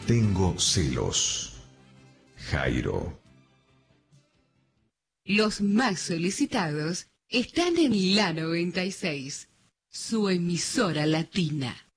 Tengo celos. Jairo. Los más solicitados están en La 96, su emisora latina.